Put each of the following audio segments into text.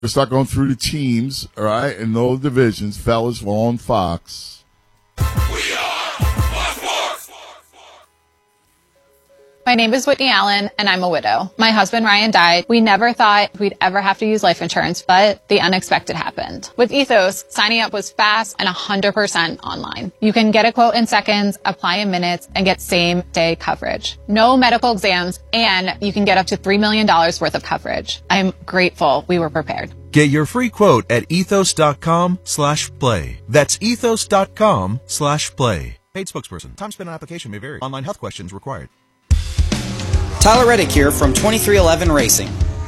We'll start going through the teams, all right, in those divisions, fellas, we're on Fox. We are Fox. My name is Whitney Allen, and I'm a widow. My husband, Ryan, died. We never thought we'd ever have to use life insurance, but the unexpected happened. With Ethos, signing up was fast and 100% online. You can get a quote in seconds, apply in minutes, and get same-day coverage. No medical exams, and you can get up to $3 million worth of coverage. I'm grateful we were prepared. Get your free quote at ethos.com/play. That's ethos.com/play. Paid spokesperson. Time spent on application may vary. Online health questions required. Tyler Reddick here from 2311 Racing.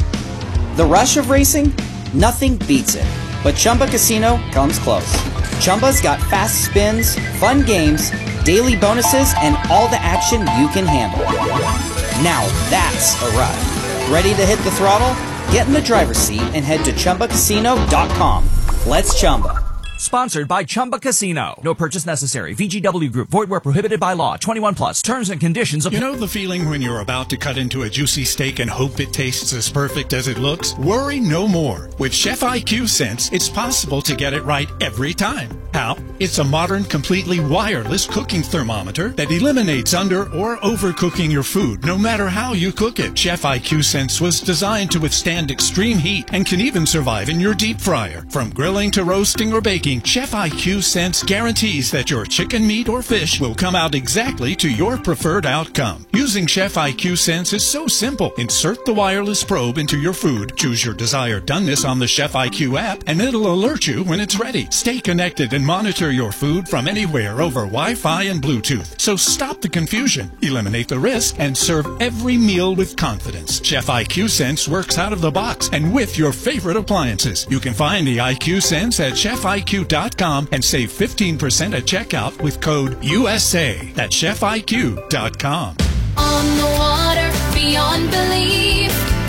The rush of racing? Nothing beats it. But Chumba Casino comes close. Chumba's got fast spins, fun games, daily bonuses, and all the action you can handle. Now that's a ride. Ready to hit the throttle? Get in the driver's seat and head to ChumbaCasino.com. Let's Chumba. Sponsored by Chumba Casino. No purchase necessary. VGW Group. Void where prohibited by law. 21 plus. Terms and conditions apply. You know the feeling when you're about to cut into a juicy steak and hope it tastes as perfect as it looks? Worry no more. With Chef IQ Sense, it's possible to get it right every time. How? It's a modern, completely wireless cooking thermometer that eliminates under or overcooking your food, no matter how you cook it. Chef IQ Sense was designed to withstand extreme heat and can even survive in your deep fryer. From grilling to roasting or baking, Chef IQ Sense guarantees that your chicken, meat, or fish will come out exactly to your preferred outcome. Using Chef IQ Sense is so simple. Insert the wireless probe into your food, choose your desired doneness on the Chef IQ app, and it'll alert you when it's ready. Stay connected and monitor your food from anywhere over Wi-Fi and Bluetooth. So stop the confusion, eliminate the risk, and serve every meal with confidence. Chef IQ Sense works out of the box and with your favorite appliances. You can find the IQ Sense at chefiq.com and save 15% at checkout with code USA. That's chefiq.com. On the water, beyond belief,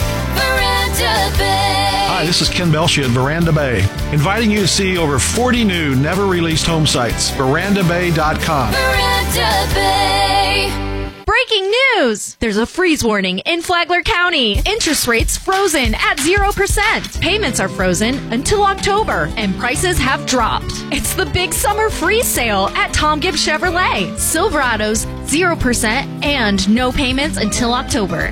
Veranda Bay. Hi, this is Ken Belshia at Veranda Bay, inviting you to see over 40 new, never-released home sites. VerandaBay.com. Veranda Bay. Breaking news! There's a freeze warning in Flagler County. Interest rates frozen at 0%. Payments are frozen until October, and prices have dropped. It's the big summer freeze sale at Tom Gibbs Chevrolet. Silverados, 0% and no payments until October.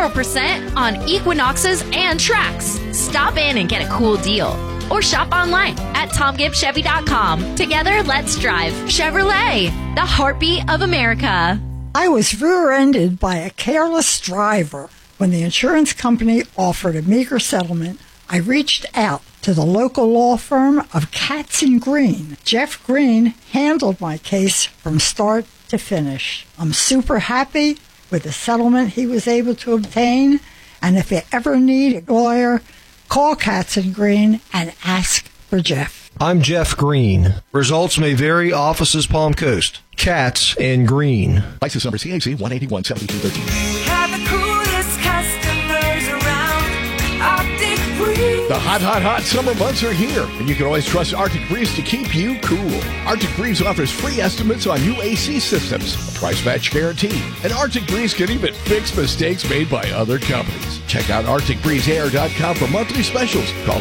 0% on Equinoxes and Trax. Stop in and get a cool deal. Or shop online at TomGibbsChevy.com. Together, let's drive. Chevrolet, the heartbeat of America. I was rear-ended by a careless driver. When the insurance company offered a meager settlement, I reached out to the local law firm of Katz & Green. Jeff Green handled my case from start to finish. I'm super happy with the settlement he was able to obtain, and if you ever need a lawyer, call Katz & Green and ask for Jeff. I'm Jeff Green. Results may vary. Offices Palm Coast. Katz and Green. License number CAC 1817213. Have the coolest customers around. Arctic Breeze. The hot summer months are here, and you can always trust Arctic Breeze to keep you cool. Arctic Breeze offers free estimates on new AC systems, a price match guarantee, and Arctic Breeze can even fix mistakes made by other companies. Check out ArcticBreezeAir.com for monthly specials. Call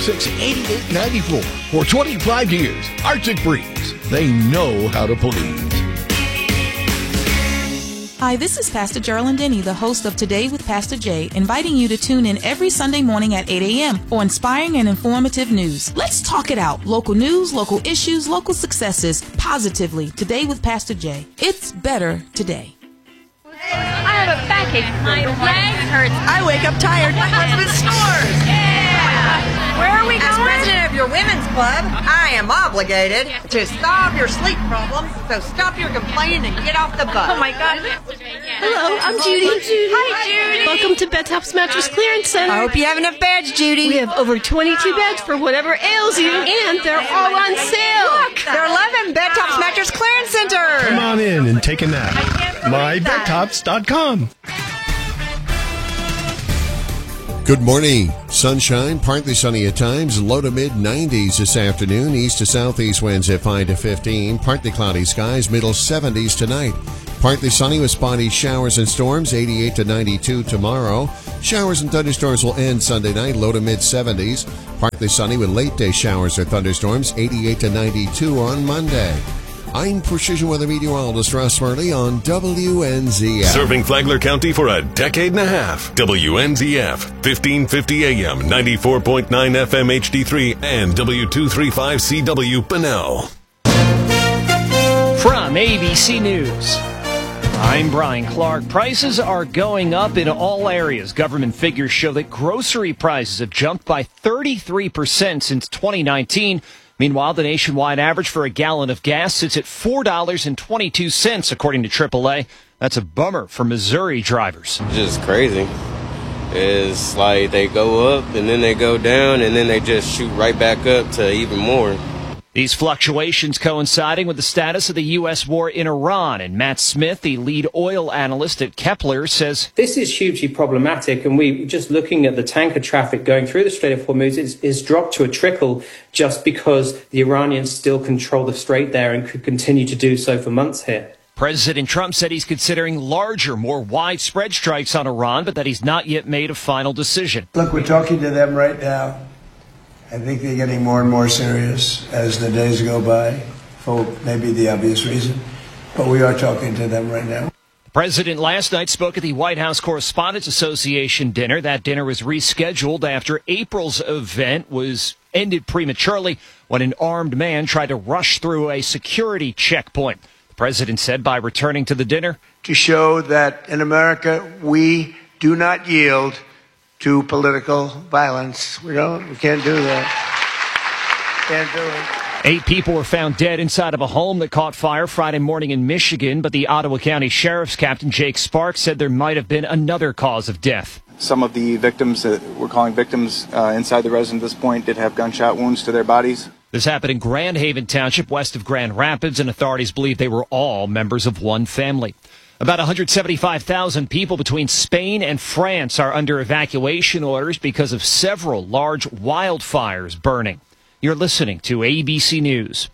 446-8894. For 25 years, Arctic Breeze. They know how to please. Hi, this is Pastor Geraldine Denny, the host of Today with Pastor Jay, inviting you to tune in every Sunday morning at 8 a.m. for inspiring and informative news. Let's talk it out. Local news, local issues, local successes, positively. Today with Pastor Jay. It's better today. I have a backache. My legs hurt. I wake up tired. My husband snores. Yeah. Where are we going? As president of your women's club, I am obligated to solve your sleep problems. So stop your complaining and get off the bus. Oh my God. Hello, I'm Judy. Hi, Judy. Welcome to Bed Tops Mattress Clearance Center. I hope you have enough beds, Judy. We have over 22 beds for whatever ails you, and they're all on sale. Look, they're 11 Bed Tops Mattress Clearance Center. Come on in and take a nap. MyBedTops.com. Good morning. Sunshine, partly sunny at times, low to mid-90s this afternoon. East to southeast winds at 5 to 15. Partly cloudy skies, middle 70s tonight. Partly sunny with spotty showers and storms, 88 to 92 tomorrow. Showers and thunderstorms will end Sunday night, low to mid-70s. Partly sunny with late-day showers or thunderstorms, 88 to 92 on Monday. I'm Precision Weather Meteorologist Russ Murley on WNZF. Serving Flagler County for a decade and a half. WNZF, 1550 AM, 94.9 FM HD3, and W235CW Bunnell. From ABC News, I'm Brian Clark. Prices are going up in all areas. Government figures show that grocery prices have jumped by 33% since 2019. Meanwhile, the nationwide average for a gallon of gas sits at $4.22, according to AAA. That's a bummer for Missouri drivers. It's just crazy. It's like they go up and then they go down and then they just shoot right back up to even more. These fluctuations coinciding with the status of the U.S. war in Iran. And Matt Smith, the lead oil analyst at Kepler, says this is hugely problematic. And we just looking at the tanker traffic going through the Strait of Hormuz is dropped to a trickle just because the Iranians still control the strait there and could continue to do so for months here. President Trump said he's considering larger, more widespread strikes on Iran, but that he's not yet made a final decision. Look, we're talking to them right now. I think they're getting more and more serious as the days go by, for maybe the obvious reason. But we are talking to them right now. The president last night spoke at the White House Correspondents Association dinner. That dinner was rescheduled after April's event was ended prematurely when an armed man tried to rush through a security checkpoint. The president said by returning to the dinner, to show that in America we do not yield to political violence. We can't do that. Can't do it. 8 people were found dead inside of a home that caught fire Friday morning in Michigan, but the Ottawa County Sheriff's Captain Jake Sparks said there might have been another cause of death. Some of the victims that we're calling victims inside the residence at this point did have gunshot wounds to their bodies. This happened in Grand Haven Township, west of Grand Rapids, and authorities believe they were all members of one family. About 175,000 people between Spain and France are under evacuation orders because of several large wildfires burning. You're listening to ABC News.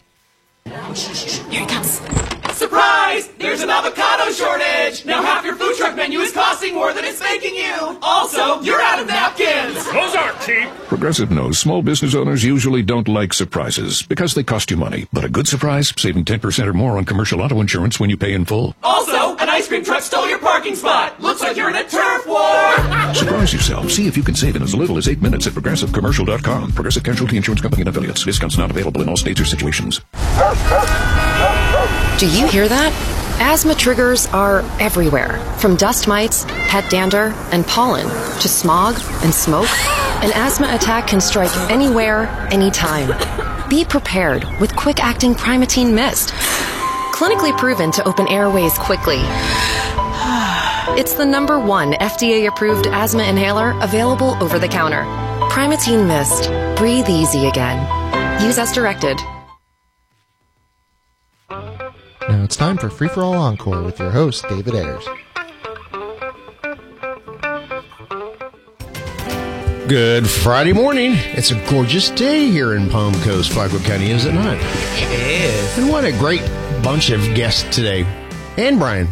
Here he comes. Surprise! There's an avocado shortage! Now half your food truck menu is costing more than it's making you! Also, you're out of napkins! Those aren't cheap! Progressive knows small business owners usually don't like surprises because they cost you money. But a good surprise, saving 10% or more on commercial auto insurance when you pay in full. Also, an ice cream truck stole your parking spot! Looks like you're in a turf war! Surprise yourself. See if you can save in as little as 8 minutes at ProgressiveCommercial.com. Progressive Casualty Insurance Company and Affiliates. Discounts not available in all states or situations. Do you hear that? Asthma triggers are everywhere. From dust mites, pet dander, and pollen, to smog and smoke. An asthma attack can strike anywhere, anytime. Be prepared with quick-acting Primatene Mist. Clinically proven to open airways quickly. It's the #1 FDA-approved asthma inhaler available over the counter. Primatene Mist. Breathe easy again. Use as directed. Now it's time for Free For All Encore with your host, David Ayers. Good Friday morning. It's a gorgeous day here in Palm Coast, Flagler County, is it not? It is. And what a great bunch of guests today. And Brian.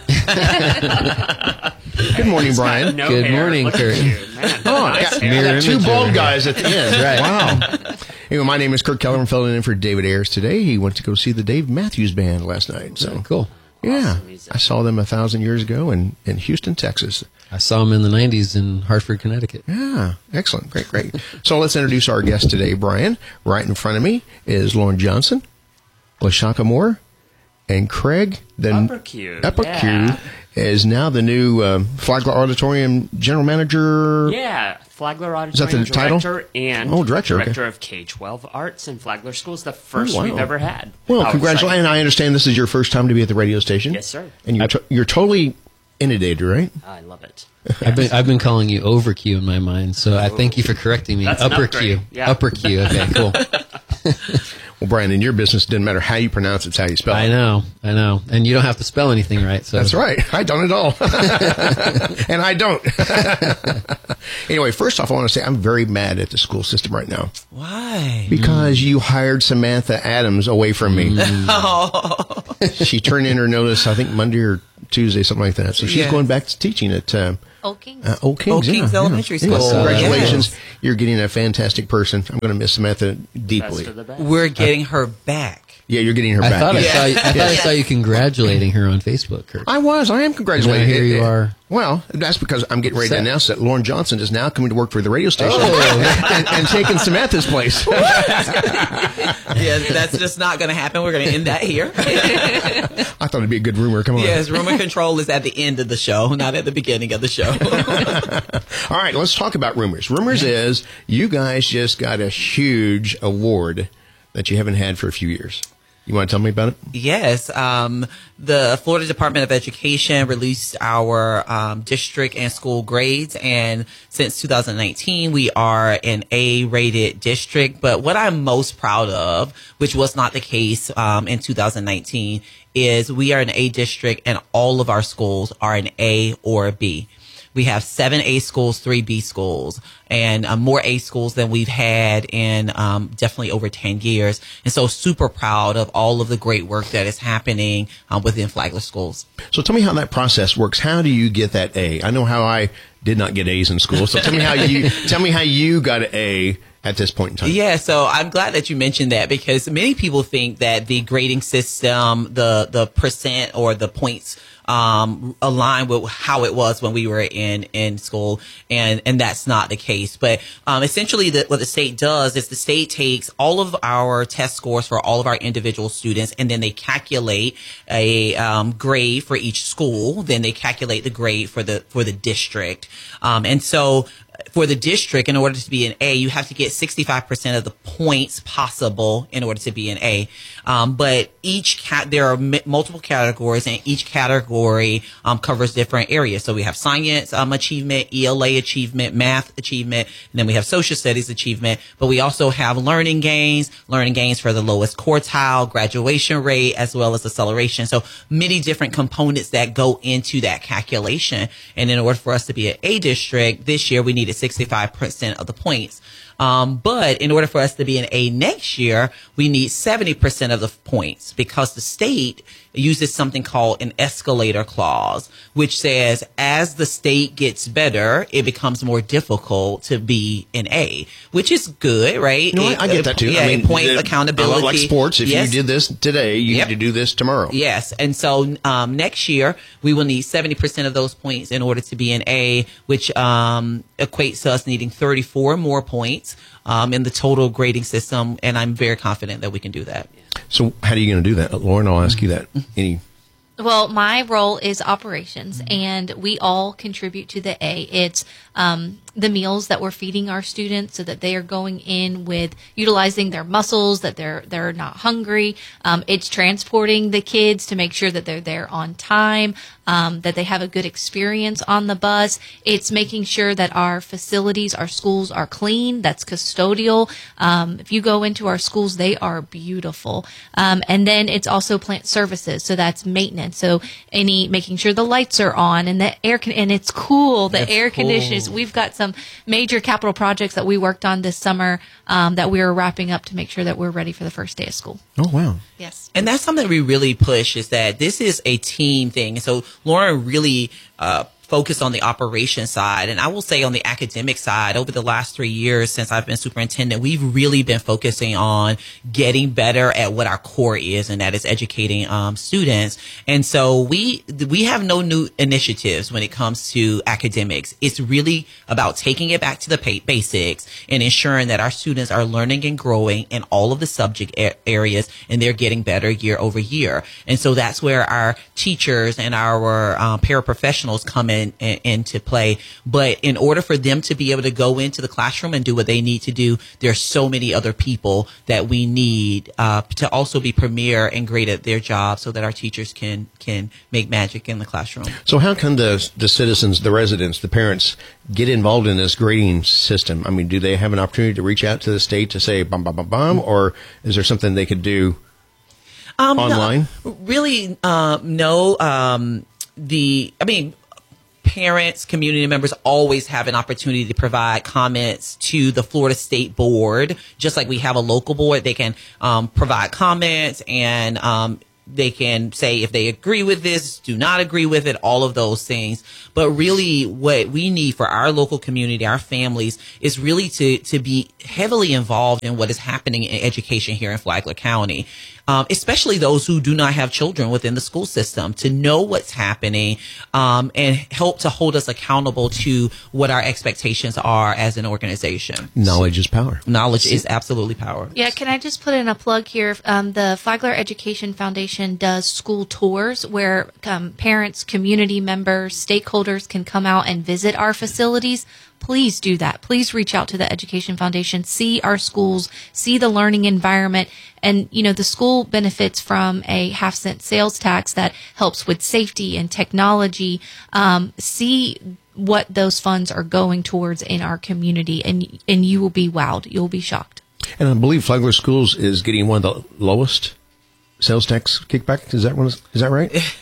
Good morning, Brian. Good morning, Kurt. Got two bald guys at the end. Right. Wow. Anyway, my name is Kurt Keller. I'm filling in for David Ayers today. He went to go see the Dave Matthews Band last night. So cool. Yeah. Awesome. I saw them 1,000 years ago in Houston, Texas. I saw them in the 90s in Hartford, Connecticut. Yeah. Excellent. Great. So let's introduce our guest today, Brian. Right in front of me is Lauren Johnson, LaShaka Moore, and Craig. Upper Q is now the new Flagler Auditorium General Manager. Yeah, Flagler Auditorium is that the Director title? And Director of K-12 Arts in Flagler Schools, the first we've ever had. Well, congratulations. And I understand this is your first time to be at the radio station. Yes, sir. And you're totally inundated, right? I love it. I've been calling you over Q in my mind, so I thank you for correcting me. That's Upper Q. Yeah. Upper Q. Okay, cool. Well, Brian, in your business, it doesn't matter how you pronounce it, it's how you spell it. I know. And you don't have to spell anything right. So That's right. I don't at all. And I don't. Anyway, first off, I want to say I'm very mad at the school system right now. Why? Because you hired Samantha Adams away from me. Oh. She turned in her notice, I think Monday or Tuesday, something like that. So she's going back to teaching at Old Kings. Old Kings Elementary School. Yes. Congratulations. Yes. You're getting a fantastic person. I'm going to miss Samantha deeply. We're getting her back. Yeah, you're getting her back. I saw you congratulating her on Facebook, Kurt. I am congratulating her. Here you are. Well, that's because I'm getting ready to announce that Lauren Johnson is now coming to work for the radio station and taking Samantha's place. Yeah, that's just not going to happen. We're going to end that here. I thought it'd be a good rumor. Come on. Yes, rumor control is at the end of the show, not at the beginning of the show. All right, let's talk about rumors. Rumors is you guys just got a huge award that you haven't had for a few years. You want to tell me about it? Yes. The Florida Department of Education released our district and school grades. And since 2019, we are an A-rated district. But what I'm most proud of, which was not the case in 2019, is we are an A district and all of our schools are an A or a B. We have 7 A schools, 3 B schools, and more A schools than we've had in definitely over 10 years. And so super proud of all of the great work that is happening within Flagler schools. So tell me how that process works. How do you get that A? I know how I did not get A's in school. So tell me how you got an A at this point in time. Yeah, so I'm glad that you mentioned that because many people think that the grading system, the percent or the points align with how it was when we were in school, and that's not the case. But essentially, what the state does is the state takes all of our test scores for all of our individual students, and then they calculate a grade for each school. Then they calculate the grade for the district, and so. For the district, in order to be an A, you have to get 65% of the points possible in order to be an A. But there are multiple categories, and each category covers different areas. So we have science achievement, ELA achievement, math achievement, and then we have social studies achievement. But we also have learning gains for the lowest quartile, graduation rate, as well as acceleration. So many different components that go into that calculation. And in order for us to be an A district this year, we needed 65% of the points. But in order for us to be an A next year, we need 70% of the points because the state uses something called an escalator clause, which says as the state gets better, it becomes more difficult to be an A, which is good, right? No, I get that too. Yeah, I mean, point accountability. Like sports, if you did this today, you need to do this tomorrow. Yes. And so next year, we will need 70% of those points in order to be an A, which equates to us needing 34 more points in the total grading system. And I'm very confident that we can do that. So how are you going to do that? Lauren, I'll ask you that. Well, my role is operations, and we all contribute to the A. It's the meals that we're feeding our students so that they are going in with utilizing their muscles, that they're not hungry. It's transporting the kids to make sure that they're there on time, that they have a good experience on the bus. It's making sure that our facilities, our schools are clean. That's custodial. If you go into our schools, they are beautiful. And then it's also plant services. So that's maintenance. So making sure the lights are on and the and it's cool. The air conditioners. We've got some major capital projects that we worked on this summer that we are wrapping up to make sure that we're ready for the first day of school. Oh, wow. Yes. And that's something we really push is that this is a team thing. So Lauren really focused on the operation side. And I will say on the academic side, over the last 3 years since I've been superintendent, we've really been focusing on getting better at what our core is, and that is educating students. And so we have no new initiatives when it comes to academics. It's really about taking it back to the basics and ensuring that our students are learning and growing in all of the subject areas, and they're getting better year over year. And so that's where our teachers and our paraprofessionals come in into play. But in order for them to be able to go into the classroom and do what they need to do, there are so many other people that we need to also be premier and great at their job, so that our teachers can make magic in the classroom. So how can the citizens, the residents, the parents get involved in this grading system? I mean, do they have an opportunity to reach out to the state to say bum, bum, bum, bum, or is there something they could do online? No, really, no. Parents, community members always have an opportunity to provide comments to the Florida State Board. Just like we have a local board, they can provide comments, and they can say if they agree with this, do not agree with it, all of those things. But really what we need for our local community, our families, is really to be heavily involved in what is happening in education here in Flagler County. Especially those who do not have children within the school system, to know what's happening and help to hold us accountable to what our expectations are as an organization. Knowledge is power. Knowledge is absolutely power. Yeah, can I just put in a plug here? The Flagler Education Foundation does school tours where parents, community members, stakeholders can come out and visit our facilities. Please do that. Please reach out to the Education Foundation, see our schools, see the learning environment. And, the school benefits from a half-cent sales tax that helps with safety and technology. See what those funds are going towards in our community, and you will be wowed. You'll be shocked. And I believe Flagler Schools is getting one of the lowest sales tax kickback. Is that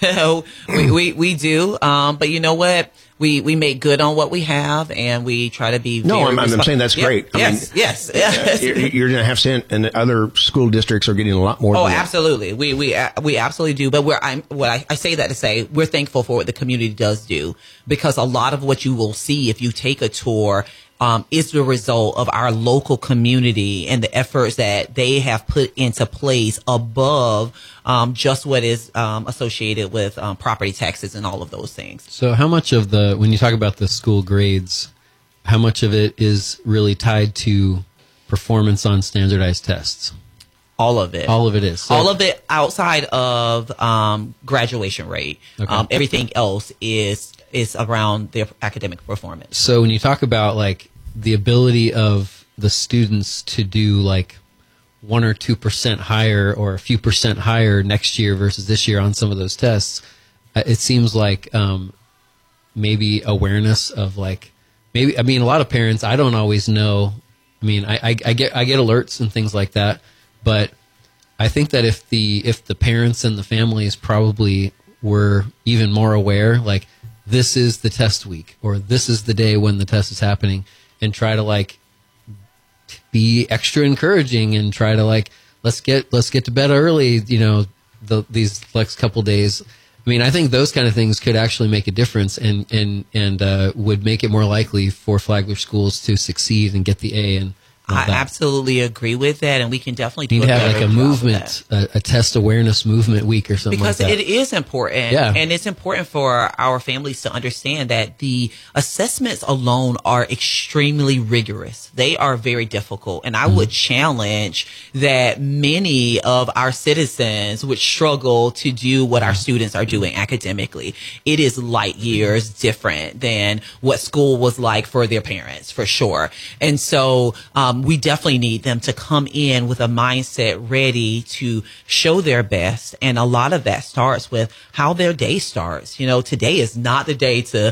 right? we do. But you know what? We make good on what we have, and we try to be. No, I'm saying that's great. Yes. You're going to have cent, and other school districts are getting a lot more. Oh, than absolutely. We absolutely do. But I say that to say we're thankful for what the community does do, because a lot of what you will see if you take a tour is the result of our local community and the efforts that they have put into place above just what is associated with property taxes and all of those things. So how much of when you talk about the school grades, how much of it is really tied to performance on standardized tests? All of it. All of it is. So, all of it outside of graduation rate. Okay. Everything else is around their academic performance. So when you talk about like the ability of the students to do like 1 or 2% higher or a few percent higher next year versus this year on some of those tests, it seems like maybe awareness of like a lot of parents, I don't always know. I mean, I get alerts and things like that, but I think that if the parents and the families probably were even more aware, like this is the test week or this is the day when the test is happening, and try to like be extra encouraging and try to like let's get to bed early, these next couple days. I mean, I think those kind of things could actually make a difference and would make it more likely for Flagler schools to succeed and get the A. And I absolutely agree with that, and we can definitely do have like a movement, a test awareness movement week or something because like that. It is important, and it's important for our families to understand that the assessments alone are extremely rigorous. They are very difficult, and I would challenge that many of our citizens would struggle to do what our students are doing academically. It is light years different than what school was like for their parents, for sure, and so we definitely need them to come in with a mindset ready to show their best. And a lot of that starts with how their day starts. Today is not the day to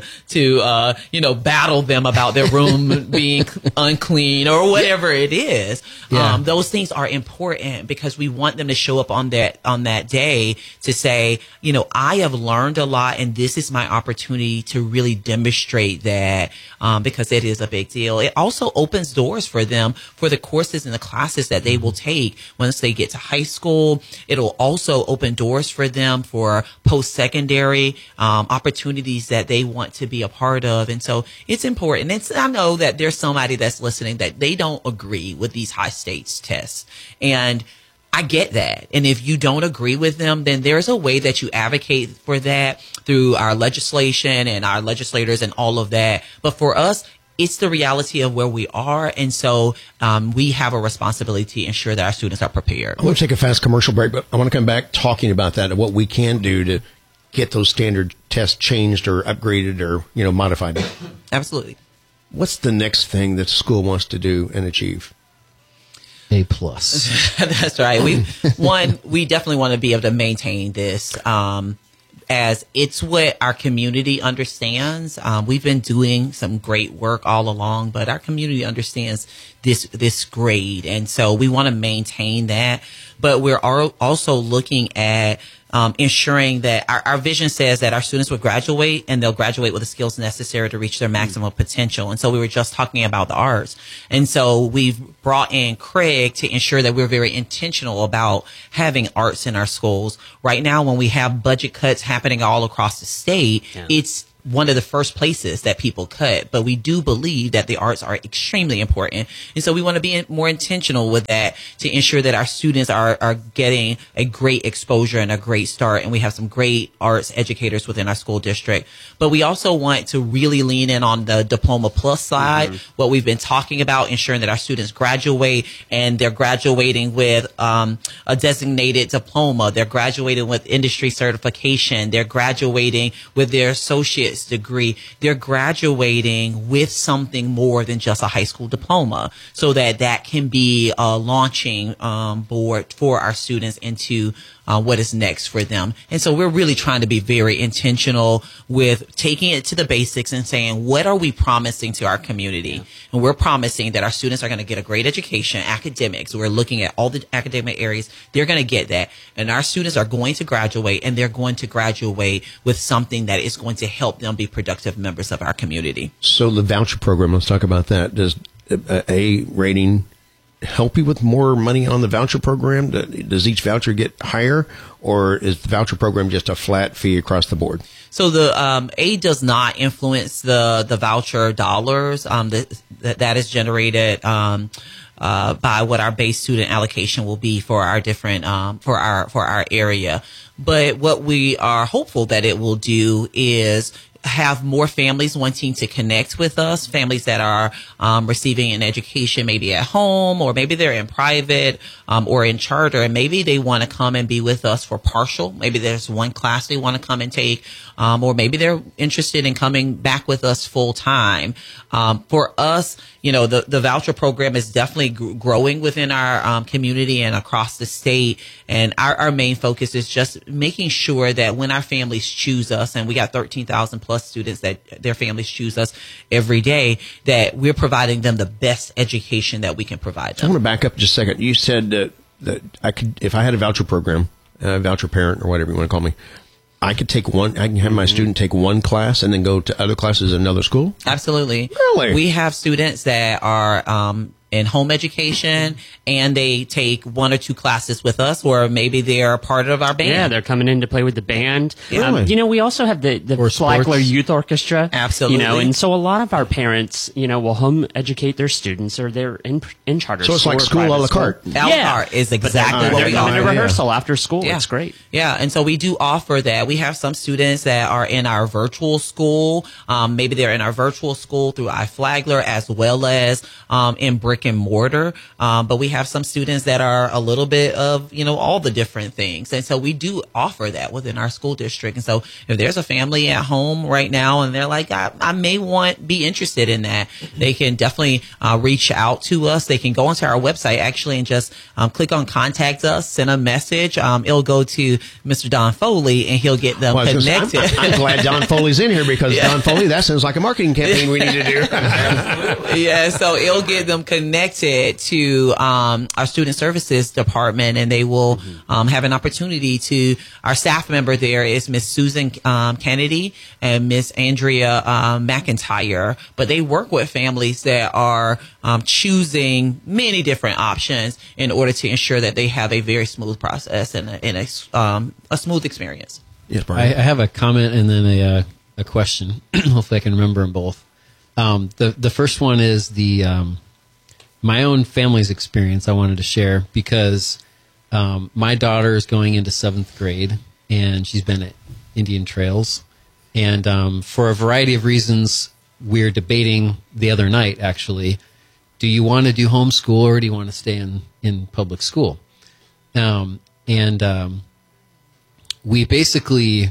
battle them about their room being unclean or whatever it is. Yeah. Those things are important because we want them to show up on that day to say, I have learned a lot and this is my opportunity to really demonstrate that, because it is a big deal. It also opens doors for them for the courses and the classes that they will take once they get to high school. It'll also open doors for them for post-secondary opportunities that they want to be a part of. And so it's important. I know that there's somebody that's listening that they don't agree with these high stakes tests. And I get that. And if you don't agree with them, then there's a way that you advocate for that through our legislation and our legislators and all of that. But for us, it's the reality of where we are. And so we have a responsibility to ensure that our students are prepared. I want to take a fast commercial break, but I want to come back talking about that and what we can do to get those standard tests changed or upgraded or, modified. Absolutely. What's the next thing that the school wants to do and achieve? A+. That's right. We definitely want to be able to maintain this, as it's what our community understands. We've been doing some great work all along, but our community understands this grade. And so we want to maintain that. But we're also looking at ensuring that our vision says that our students will graduate and they'll graduate with the skills necessary to reach their maximum potential. And so we were just talking about the arts. And so we've brought in Craig to ensure that we're very intentional about having arts in our schools. Right now, when we have budget cuts happening all across the state, it's one of the first places that people cut, but we do believe that the arts are extremely important. And so we want to be more intentional with that to ensure that our students are getting a great exposure and a great start. And we have some great arts educators within our school district. But we also want to really lean in on the Diploma Plus side, what we've been talking about, ensuring that our students graduate and they're graduating with a designated diploma. They're graduating with industry certification. They're graduating with their associate's degree. They're graduating with something more than just a high school diploma, so that can be a launching board for our students into what is next for them. And so we're really trying to be very intentional with taking it to the basics and saying, what are we promising to our community? And we're promising that our students are going to get a great education, academics. We're looking at all the academic areas. They're going to get that. And our students are going to graduate, and they're going to graduate with something that is going to help them be productive members of our community. So the voucher program, let's talk about that. Does A rating help you with more money on the voucher program? Does each voucher get higher, or is the voucher program just a flat fee across the board? So the A does not influence the voucher dollars. That is generated by what our base student allocation will be for our different for our area. But what we are hopeful that it will do is have more families wanting to connect with us, families that are receiving an education maybe at home, or maybe they're in private or in charter, and maybe they want to come and be with us for partial. Maybe there's one class they want to come and take, or maybe they're interested in coming back with us full time. For us, the voucher program is definitely growing within our community and across the state. And our main focus is just making sure that when our families choose us, and we got 13,000 plus students that their families choose us every day, that we're providing them the best education that we can provide them. I want to back up just a second. You said that I could, if I had a voucher program, a voucher parent or whatever you want to call me, I can have my student take one class and then go to other classes at another school? Absolutely. Really? We have students that are in home education, and they take one or two classes with us, or maybe they're a part of our band. Yeah, they're coming in to play with the band. Really? We also have the Flagler Youth Orchestra. Absolutely. And so a lot of our parents, will home educate their students, or they're in charter So it's school like or school a la private carte. school. A la carte is exactly what we They're coming to offer. rehearsal after school. Yeah. It's great. Yeah, and so we do offer that. We have some students that are in our virtual school. Maybe they're in our virtual school through iFlagler, as well as in brick and mortar. But we have some students that are a little bit of, all the different things. And so we do offer that within our school district. And so if there's a family at home right now and they're like, I may be interested in that, they can definitely reach out to us. They can go onto our website actually and just click on contact us, send a message. It'll go to Mr. Don Foley, and he'll get them connected. I'm glad Don Foley's in here, because Don Foley, that sounds like a marketing campaign we need to do. Yeah, so it'll get them connected to our student services department, and they will have an opportunity to. Our staff member there is Miss Susan Kennedy and Miss Andrea McIntyre, but they work with families that are choosing many different options in order to ensure that they have a very smooth process and a smooth experience. Yes, Brian. I have a comment and then a question. Hopefully I can remember them both. The first one is my own family's experience I wanted to share, because my daughter is going into 7th grade, and she's been at Indian Trails. And for a variety of reasons, we're debating the other night, actually, do you want to do homeschool or do you want to stay in public school? We basically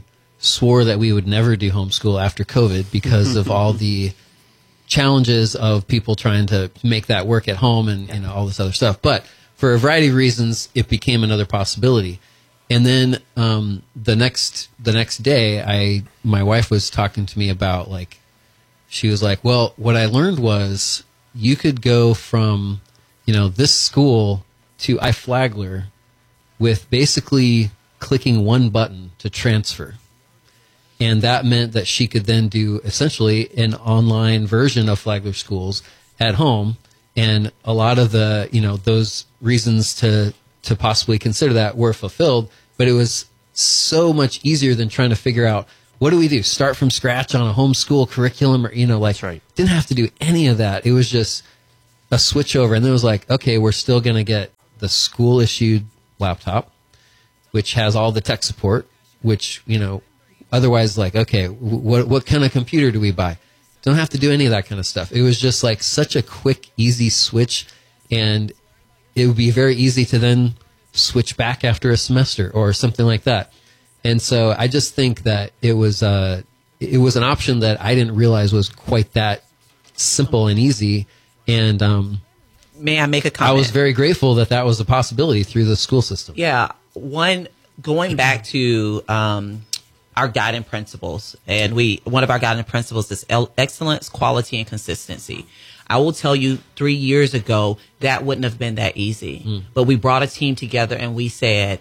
swore that we would never do homeschool after COVID because of all the challenges of people trying to make that work at home and all this other stuff. But for a variety of reasons, it became another possibility. And then the next day, my wife was talking to me about, like, she was like, well, what I learned was you could go from, this school to iFlagler with basically clicking one button to transfer. And that meant that she could then do essentially an online version of Flagler Schools at home. And a lot of the, those reasons to possibly consider that were fulfilled, but it was so much easier than trying to figure out, what do we do? Start from scratch on a homeschool curriculum, or, didn't have to do any of that. It was just a switch over. And then it was like, okay, we're still going to get the school issued laptop, which has all the tech support, which, otherwise, like, okay, what kind of computer do we buy? Don't have to do any of that kind of stuff. It was just like such a quick, easy switch, and it would be very easy to then switch back after a semester or something like that. And so I just think that it was an option that I didn't realize was quite that simple and easy. And may I make a comment? I was very grateful that was a possibility through the school system. Yeah, going back to our guiding principles, and one of our guiding principles is excellence, quality, and consistency. I will tell you, 3 years ago, that wouldn't have been that easy. But we brought a team together and we said,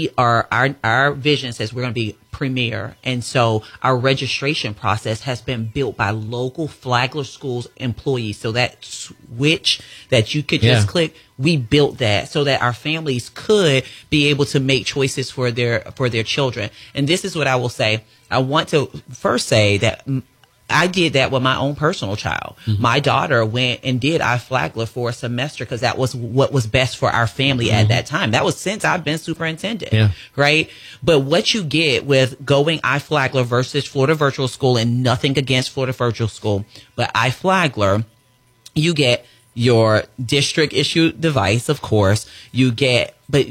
our vision says we're going to be premier. And so our registration process has been built by local Flagler Schools employees. So that switch that you could just click, we built that so that our families could be able to make choices for their children. And this is what I will say. I want to first say that I did that with my own personal child. Mm-hmm. My daughter went and did iFlagler for a semester because that was what was best for our family at that time. That was since I've been superintendent, right? But what you get with going iFlagler versus Florida Virtual School, and nothing against Florida Virtual School, but iFlagler, you get your district issued device, of course. You get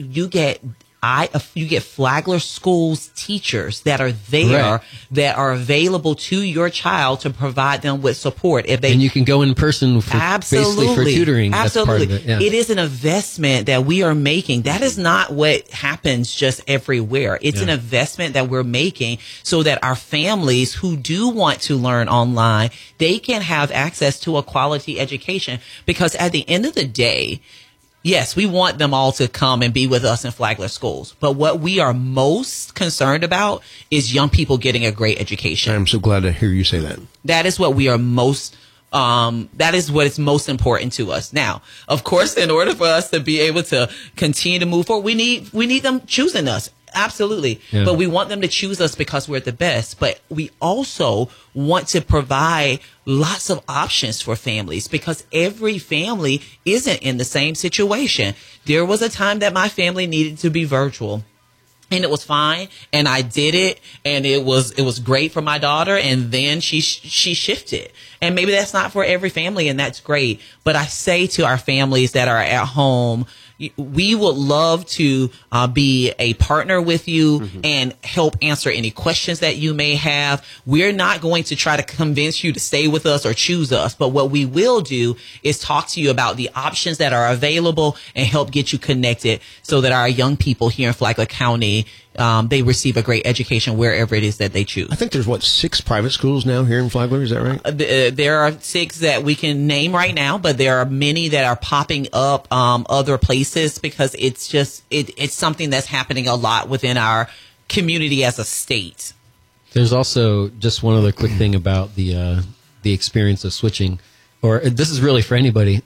Flagler Schools teachers that are there, that are available to your child to provide them with support. And you can go in person for basically for tutoring. Absolutely. That's part of it. It is an investment that we are making. That is not what happens just everywhere. It's an investment that we're making so that our families who do want to learn online, they can have access to a quality education. Because at the end of the day, yes, we want them all to come and be with us in Flagler Schools. But what we are most concerned about is young people getting a great education. I'm so glad to hear you say that. That is what we are most, that is what is most important to us. Now, of course, in order for us to be able to continue to move forward, we need them choosing us. Absolutely. Yeah. But we want them to choose us because we're the best. But we also want to provide lots of options for families because every family isn't in the same situation. There was a time that my family needed to be virtual. And it was fine, and I did it, and it was great for my daughter, and then she shifted. And maybe that's not for every family, and that's great. But I say to our families that are at home, we would love to be a partner with you and help answer any questions that you may have. We're not going to try to convince you to stay with us or choose us, but what we will do is talk to you about the options that are available and help get you connected so that our young people here in Flagler County, they receive a great education wherever it is that they choose. I think there's 6 private schools now here in Flagler. Is that right? There are 6 that we can name right now, but there are many that are popping up other places because it's something that's happening a lot within our community as a state. There's also just one other quick thing about the experience of switching, or this is really for anybody,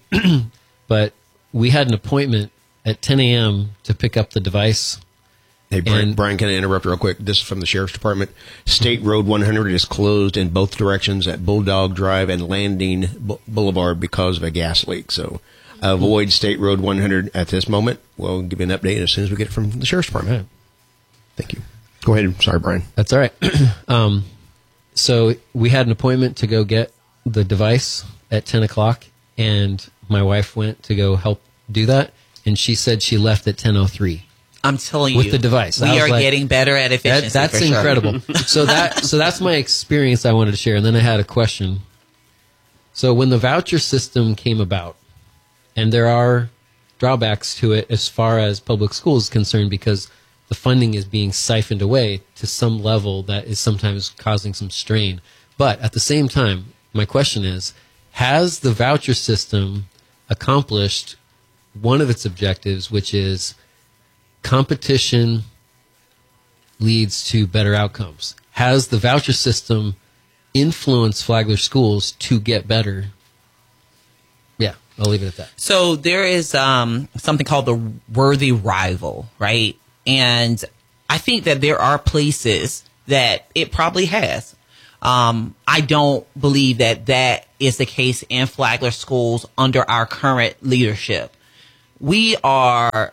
but we had an appointment at 10 a.m. to pick up the device. Hey, Brian, can I interrupt real quick? This is from the Sheriff's Department. State Road 100 is closed in both directions at Bulldog Drive and Landing Boulevard because of a gas leak. So avoid State Road 100 at this moment. We'll give you an update as soon as we get it from the Sheriff's Department. Thank you. Go ahead. Sorry, Brian. That's all right. So we had an appointment to go get the device at 10 o'clock, and my wife went to go help do that, and she said she left at 10:03. I'm telling you, with the device. we are getting better at efficiency. That's for sure. incredible. so that's my experience I wanted to share. And then I had a question. So when the voucher system came about, and there are drawbacks to it as far as public schools is concerned, because the funding is being siphoned away to some level that is sometimes causing some strain. But at the same time, my question is, has the voucher system accomplished one of its objectives, which is competition leads to better outcomes? Has the voucher system influenced Flagler schools to get better? Yeah, I'll leave it at that. So there is something called the worthy rival, right? And I think that there are places that it probably has. I don't believe that that is the case in Flagler schools under our current leadership. We have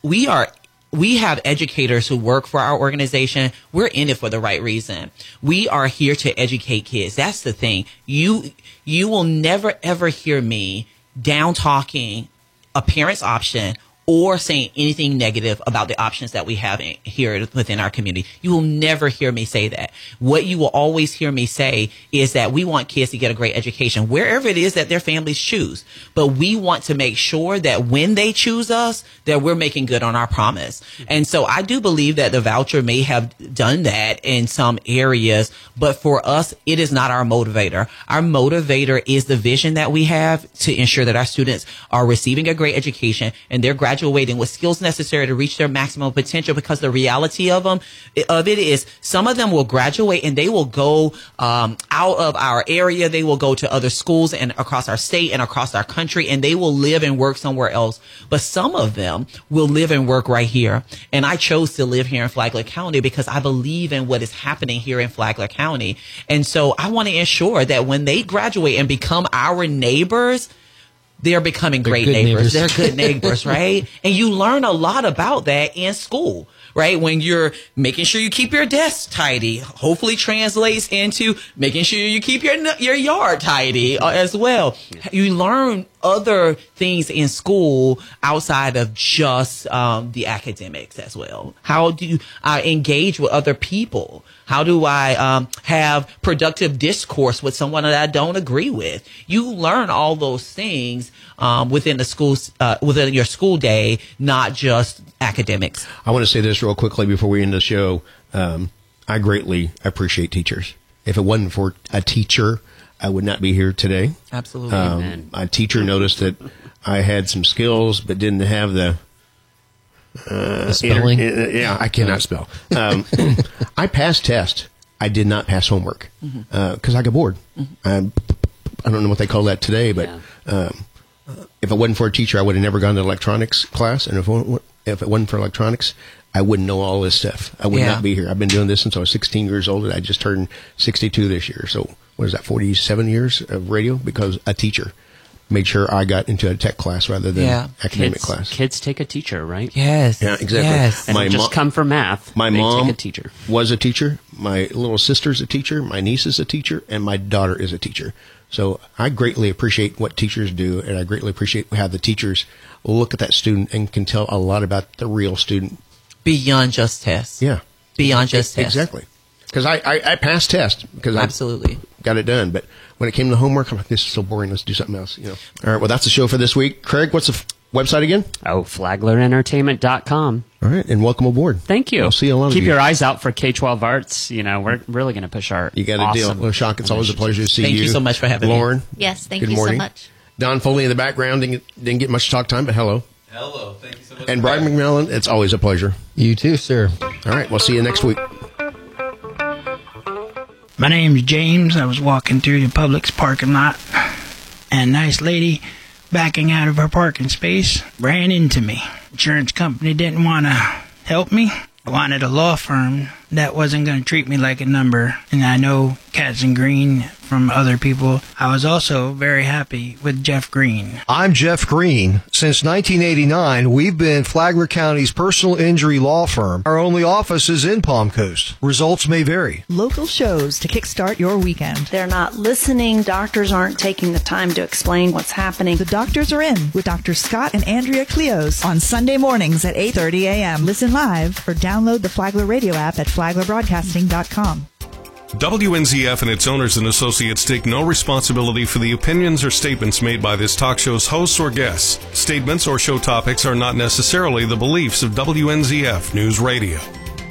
educators who work for our organization. We're in it for the right reason. We are here to educate kids. That's the thing. You will never ever hear me down talking a parent's option or saying anything negative about the options that we have here within our community. You will never hear me say that. What you will always hear me say is that we want kids to get a great education wherever it is that their families choose. But we want to make sure that when they choose us, that we're making good on our promise. And so I do believe that the voucher may have done that in some areas, but for us, it is not our motivator. Our motivator is the vision that we have to ensure that our students are receiving a great education and they're graduating with skills necessary to reach their maximum potential, because the reality of it is some of them will graduate and they will go out of our area. They will go to other schools and across our state and across our country, and they will live and work somewhere else. But some of them will live and work right here. And I chose to live here in Flagler County because I believe in what is happening here in Flagler County. And so I want to ensure that when they graduate and become our neighbors, they're becoming great neighbors. They're good neighbors, right? And you learn a lot about that in school, right? When you're making sure you keep your desk tidy, hopefully translates into making sure you keep your yard tidy as well. You learn other things in school outside of just the academics as well. How do you engage with other people? How do I have productive discourse with someone that I don't agree with? You learn all those things within the schools, within your school day, not just academics. I want to say this real quickly before we end the show. I greatly appreciate teachers. If it wasn't for a teacher, I would not be here today. Absolutely. A teacher noticed that I had some skills but didn't have the spelling. I cannot spell. I passed tests. I did not pass homework because I got bored. I don't know what they call that today, but if it wasn't for a teacher, I would have never gone to electronics class. And if it wasn't for electronics, I wouldn't know all this stuff. I would not be here. I've been doing this since I was 16 years old. I just turned 62 this year. So what is that, 47 years of radio? Because a teacher made sure I got into a tech class rather than academic class. Kids take a teacher, right? Yes. Yeah, exactly. Yes. And just come for math. My they mom take a teacher. Was a teacher. My little sister's a teacher. My niece is a teacher. And my daughter is a teacher. So I greatly appreciate what teachers do, and I greatly appreciate how the teachers look at that student and can tell a lot about the real student. Beyond just tests. Yeah. Beyond just tests. Exactly. Because I passed tests because I got it done. But when it came to homework, I'm like, this is so boring. Let's do something else. You know. All right. Well, that's the show for this week. Craig, what's the website again? FlaglerEntertainment.com. All right. And welcome aboard. Thank you. We'll see a lot of you. Keep your eyes out for K-12 Arts. You know, we're really going to push our You got a deal. Well, Shock, it's always a pleasure to see you. Thank you so much for having me. Lauren. Yes, thank good you morning. so much. Don Foley in the background didn't get much talk time, but hello. Hello. Thank you so much. And Brian McMillan, it's always a pleasure. You too, sir. All right. We'll see you next week. My name's James. I was walking through the Publix parking lot, and a nice lady backing out of her parking space ran into me. Insurance company didn't want to help me. I wanted a law firm that wasn't going to treat me like a number. And I know Katzen Green from other people. I was also very happy with Jeff Green. I'm Jeff Green. Since 1989, we've been Flagler County's personal injury law firm. Our only office is in Palm Coast. Results may vary. Local shows to kickstart your weekend. They're not listening. Doctors aren't taking the time to explain what's happening. The Doctors Are In with Dr. Scott and Andrea Cleos on Sunday mornings at 8:30 a.m. Listen live or download the Flagler Radio app at flaglerbroadcasting.com. WNZF and its owners and associates take no responsibility for the opinions or statements made by this talk show's hosts or guests. Statements or show topics are not necessarily the beliefs of WNZF News Radio.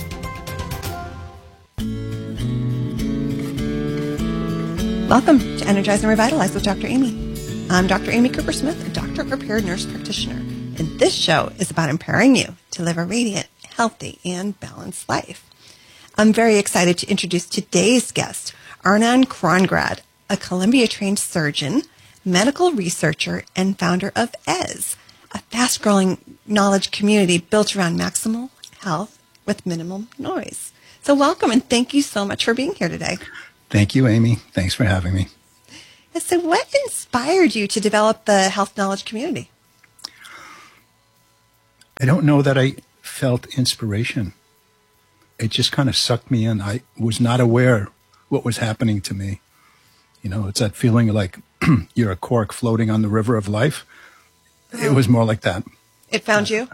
Welcome to Energize and Revitalize with Dr. Amy. I'm Dr. Amy Cooper-Smith, a doctor-prepared nurse practitioner, and this show is about empowering you to live a radiant, healthy, and balanced life. I'm very excited to introduce today's guest, Arnon Krongrad, a Columbia-trained surgeon, medical researcher, and founder of EZ, a fast-growing knowledge community built around maximal health with minimal noise. So welcome, and thank you so much for being here today. Thank you, Amy. Thanks for having me. So what inspired you to develop the health knowledge community? I don't know that I felt inspiration. It just kind of sucked me in. I was not aware what was happening to me. You know, it's that feeling like you're a cork floating on the river of life. It was more like that. It found you?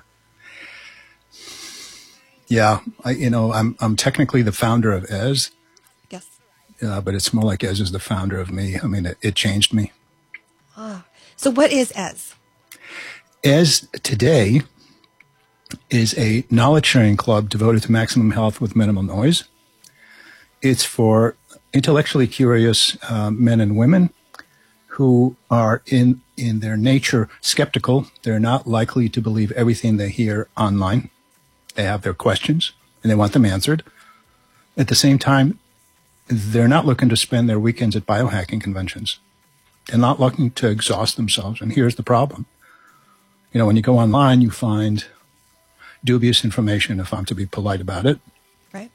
Yeah. I'm technically the founder of EZ. Yes. But it's more like EZ is the founder of me. I mean, it changed me. Ah. So what is EZ? EZ today is a knowledge sharing club devoted to maximum health with minimal noise. It's for intellectually curious men and women who are in their nature skeptical. They're not likely to believe everything they hear online. They have their questions and they want them answered. At the same time, they're not looking to spend their weekends at biohacking conventions. They're not looking to exhaust themselves. And here's the problem. You know, when you go online, you find dubious information, if I'm to be polite about it. Right.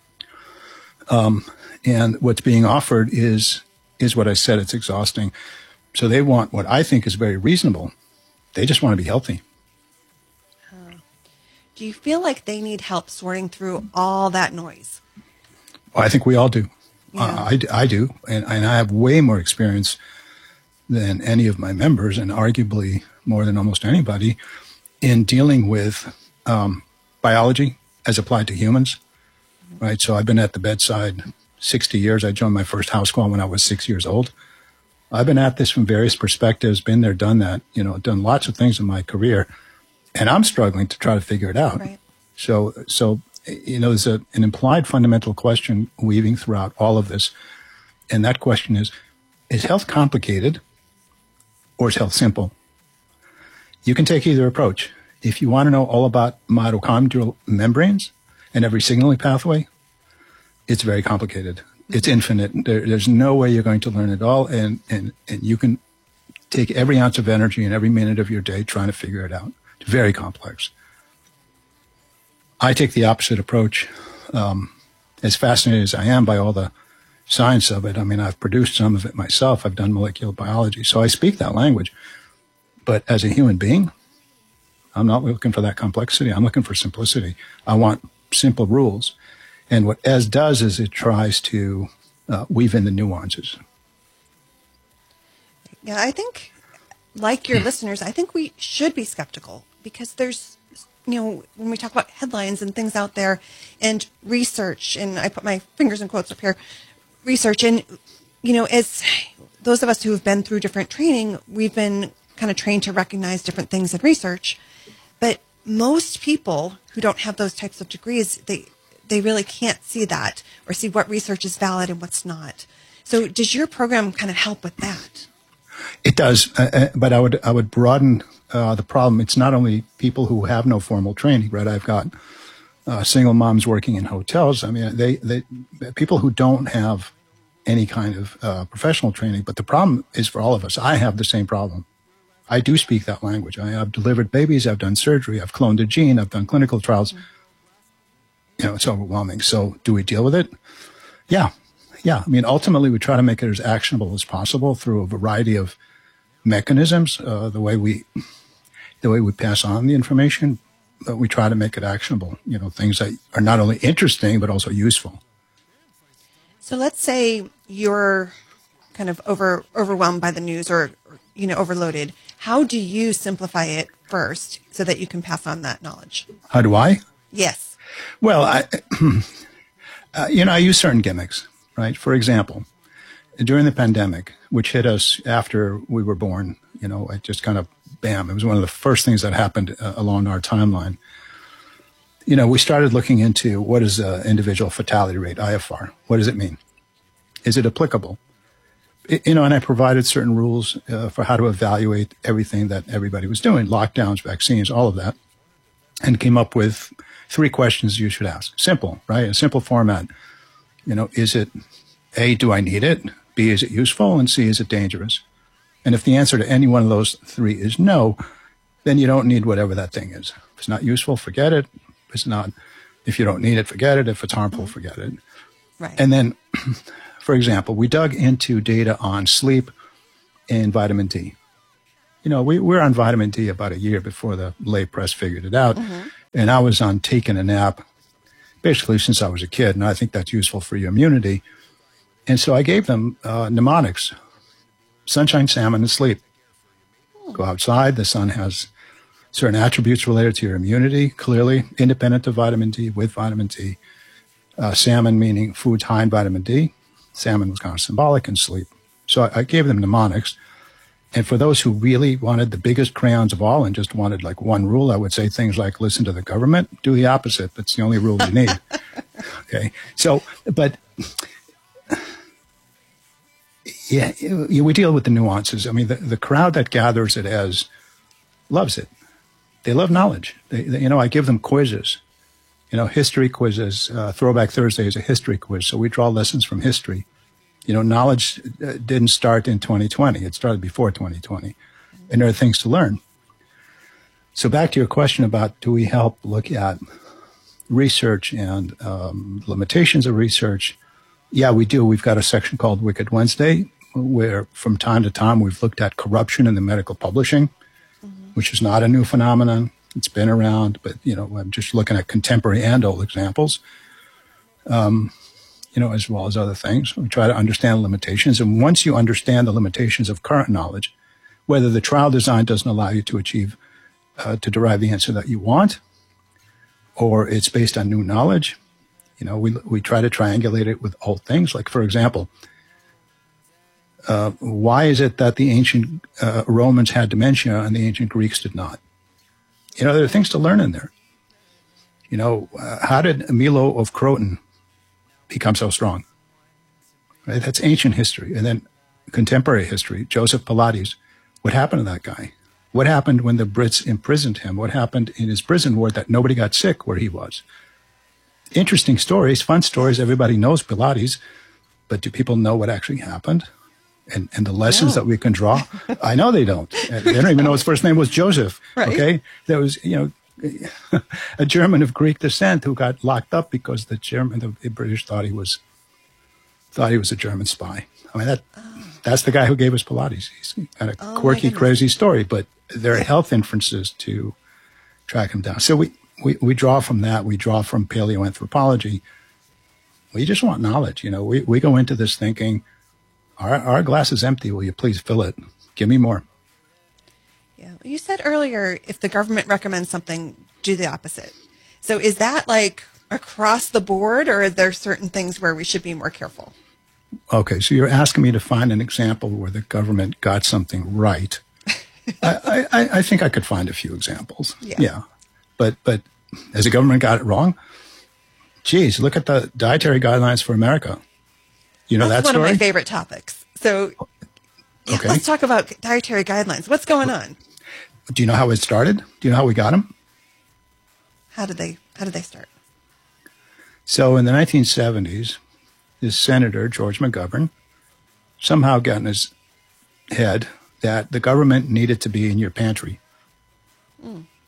And what's being offered is what I said, it's exhausting. So they want what I think is very reasonable. They just want to be healthy. Do you feel like they need help sorting through all that noise? Well, I think we all do. Yeah. I do. And I have way more experience than any of my members, and arguably more than almost anybody, in dealing with biology as applied to humans, right? So I've been at the bedside 60 years. I joined my first house call when I was 6 years old. I've been at this from various perspectives, been there, done that, done lots of things in my career, and I'm struggling to try to figure it out. Right. So there's an implied fundamental question weaving throughout all of this, and that question is health complicated or is health simple? You can take either approach. If you want to know all about mitochondrial membranes and every signaling pathway, it's very complicated. It's infinite. There's no way you're going to learn it all, and you can take every ounce of energy and every minute of your day trying to figure it out. It's very complex. I take the opposite approach. As fascinated as I am by all the science of it, I mean, I've produced some of it myself. I've done molecular biology, so I speak that language. But as a human being, I'm not looking for that complexity. I'm looking for simplicity. I want simple rules. And what EZ does is it tries to weave in the nuances. Yeah, I think, like your listeners, I think we should be skeptical because there's, when we talk about headlines and things out there and research, and I put my fingers in quotes up here, research, and, as those of us who have been through different training, we've been kind of trained to recognize different things in research. But most people who don't have those types of degrees, they really can't see that or see what research is valid and what's not. So does your program kind of help with that? It does, but I would broaden the problem. It's not only people who have no formal training, right? I've got single moms working in hotels. I mean, they people who don't have any kind of professional training, but the problem is for all of us. I have the same problem. I do speak that language. I've delivered babies. I've done surgery. I've cloned a gene. I've done clinical trials. it's overwhelming. So do we deal with it? Yeah. I mean, ultimately, we try to make it as actionable as possible through a variety of mechanisms. The way we pass on the information, but we try to make it actionable. Things that are not only interesting but also useful. So let's say you're kind of overwhelmed by the news or overloaded. How do you simplify it first so that you can pass on that knowledge? How do I? Yes. Well, I use certain gimmicks, right? For example, during the pandemic, which hit us after we were born, it just kind of, bam, it was one of the first things that happened along our timeline. We started looking into what is the individual fatality rate, IFR. What does it mean? Is it applicable? And I provided certain rules for how to evaluate everything that everybody was doing, lockdowns, vaccines, all of that, and came up with 3 questions you should ask. Simple, right? A simple format. Is it A, do I need it? B, is it useful? And C, is it dangerous? And if the answer to any one of those 3 is no, then you don't need whatever that thing is. If it's not useful, forget it. If you don't need it, forget it. If it's harmful, forget it. Right. And then, for example, we dug into data on sleep and vitamin D. We were on vitamin D about a year before the lay press figured it out. Mm-hmm. And I was on taking a nap basically since I was a kid. And I think that's useful for your immunity. And so I gave them mnemonics, sunshine, salmon, and sleep. Go outside. The sun has certain attributes related to your immunity, clearly independent of vitamin D, with vitamin D. Salmon meaning foods high in vitamin D. Salmon was kind of symbolic, and sleep. So I gave them mnemonics. And for those who really wanted the biggest crayons of all and just wanted like one rule, I would say things like listen to the government, do the opposite. That's the only rule you need. Okay. So, but yeah, we deal with the nuances. I mean, the crowd that gathers it as loves it. They love knowledge. I give them quizzes, history quizzes. Throwback Thursday is a history quiz. So we draw lessons from history. Knowledge didn't start in 2020. It started before 2020. And there are things to learn. So back to your question about do we help look at research and limitations of research? Yeah, we do. We've got a section called Wicked Wednesday, where from time to time we've looked at corruption in the medical publishing, which is not a new phenomenon. It's been around, but, I'm just looking at contemporary and old examples. As well as other things. We try to understand limitations. And once you understand the limitations of current knowledge, whether the trial design doesn't allow you to achieve, to derive the answer that you want, or it's based on new knowledge, we try to triangulate it with old things. Like, for example, why is it that the ancient Romans had dementia and the ancient Greeks did not? There are things to learn in there. How did Milo of Croton become so strong? Right? That's ancient history. And then contemporary history, Joseph Pilates. What happened to that guy? What happened when the Brits imprisoned him? What happened in his prison ward that nobody got sick where he was? Interesting stories, fun stories. Everybody knows Pilates, but do people know what actually happened? And the lessons that we can draw? I know they don't. They don't even know his first name was Joseph. Right. Okay? There was, a German of Greek descent who got locked up because the British thought he was a German spy. I mean, that's the guy who gave us Pilates. He's got a quirky, crazy story, but there are health inferences to track him down. So we draw from that. We draw from paleoanthropology. We just want knowledge. We go into this thinking, our glass is empty. Will you please fill it? Give me more. Yeah. You said earlier, if the government recommends something, do the opposite. So is that like across the board, or are there certain things where we should be more careful? Okay, so you're asking me to find an example where the government got something right. I think I could find a few examples. Yeah. But has the government got it wrong? Geez, look at the dietary guidelines for America. That's that story? One of my favorite topics. So okay. Let's talk about dietary guidelines. What's going on? Do you know how it started? Do you know how we got them? How did they start? So in the 1970s, this senator, George McGovern, somehow got in his head that the government needed to be in your pantry.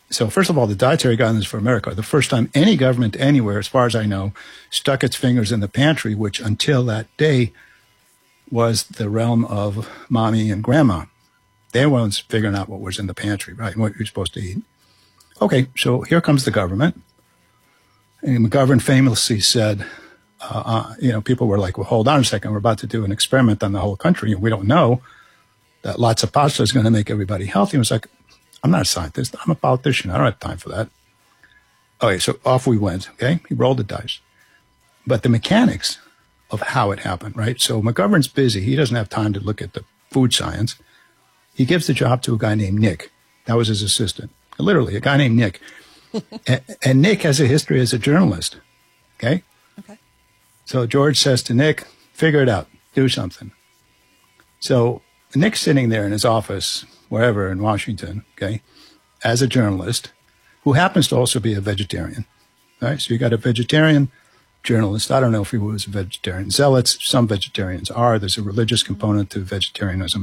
So first of all, the Dietary Guidelines for America are the first time any government anywhere, as far as I know, stuck its fingers in the pantry, which until that day was the realm of mommy and grandma. They were ones figuring out what was in the pantry, right, and what you're supposed to eat. Okay, so here comes the government. And McGovern famously said, people were like, well, hold on a second, we're about to do an experiment on the whole country, and we don't know that lots of pasta is going to make everybody healthy. It was like, I'm not a scientist. I'm a politician. I don't have time for that. Okay, so off we went, okay? He rolled the dice. But the mechanics of how it happened, right? So McGovern's busy. He doesn't have time to look at the food science. He gives the job to a guy named Nick. That was his assistant. Literally, a guy named Nick. and Nick has a history as a journalist, okay? Okay. So George says to Nick, figure it out. Do something. So Nick's sitting there in his office, wherever in Washington, okay, as a journalist who happens to also be a vegetarian, right? So you got a vegetarian journalist. I don't know if he was a vegetarian. Zealots, some vegetarians are. There's a religious component to vegetarianism.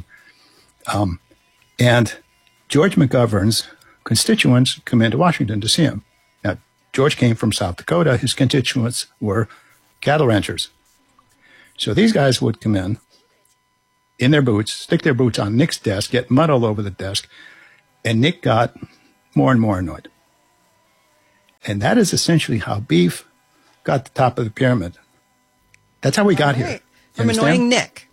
And George McGovern's constituents come into Washington to see him. Now, George came from South Dakota. His constituents were cattle ranchers. So these guys would come in their boots, stick their boots on Nick's desk, get mud all over the desk, and Nick got more and more annoyed. And that is essentially how beef got to the top of the pyramid. That's how we got here. From annoying Nick.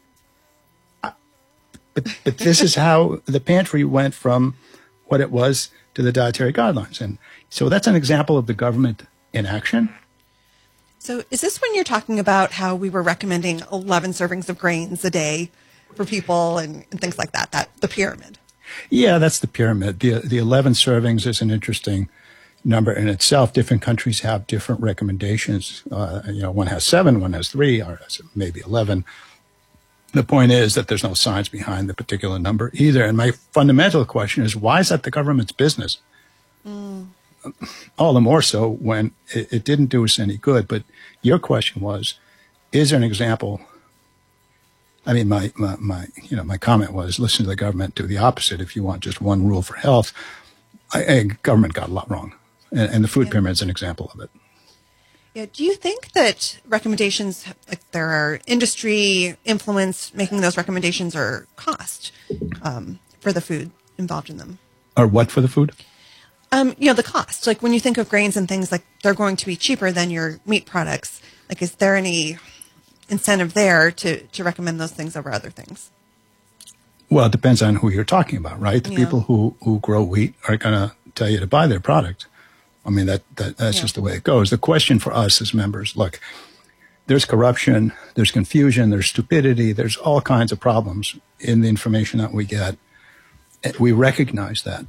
But this is how the pantry went from what it was to the dietary guidelines. And so that's an example of the government in action. So is this when you're talking about how we were recommending 11 servings of grains a day for people and things like that, the pyramid? Yeah, that's the pyramid. The 11 servings is an interesting number in itself. Different countries have different recommendations. One has 7, one has 3, or maybe 11. The point is that there's no science behind the particular number either. And my fundamental question is, why is that the government's business? All the more so when it didn't do us any good. But your question was, is there an example? I mean, my comment was, listen to the government, do the opposite. If you want just one rule for health, government got a lot wrong. And the food pyramid is an example of it. Yeah. Do you think that recommendations, like there are industry influence making those recommendations, or cost for the food involved in them? Or what for the food? The cost. Like when you think of grains and things, like they're going to be cheaper than your meat products. Like, is there any incentive there to recommend those things over other things? Well, it depends on who you're talking about, right? The people who grow wheat are going to tell you to buy their product. I mean, that's just the way it goes. The question for us as members, look, there's corruption, there's confusion, there's stupidity, there's all kinds of problems in the information that we get. We recognize that.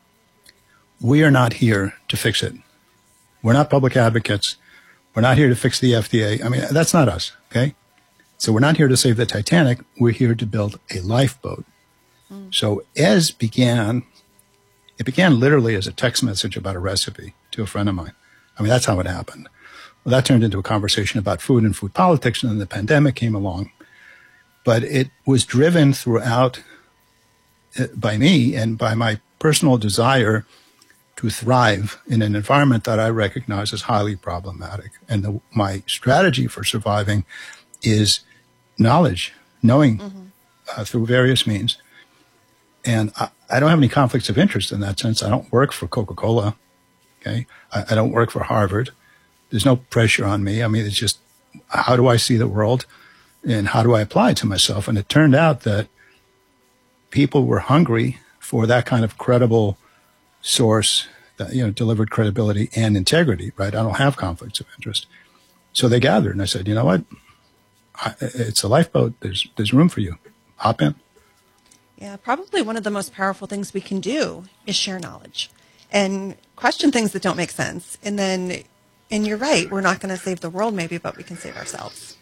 We are not here to fix it. We're not public advocates. We're not here to fix the FDA. I mean, that's not us, okay? So we're not here to save the Titanic. We're here to build a lifeboat. So it began literally as a text message about a recipe to a friend of mine. I mean, that's how it happened. Well, that turned into a conversation about food and food politics, and then the pandemic came along. But it was driven throughout by me and by my personal desire to thrive in an environment that I recognize as highly problematic. And my strategy for surviving is knowledge, knowing through various means. And I don't have any conflicts of interest in that sense. I don't work for Coca-Cola, okay? I don't work for Harvard. There's no pressure on me. I mean, it's just, how do I see the world and how do I apply it to myself? And it turned out that people were hungry for that kind of credible source that, delivered credibility and integrity, right? I don't have conflicts of interest. So they gathered and I said, you know what? It's a lifeboat. There's room for you. Hop in. Yeah, probably one of the most powerful things we can do is share knowledge and question things that don't make sense. And you're right, we're not going to save the world maybe, but we can save ourselves.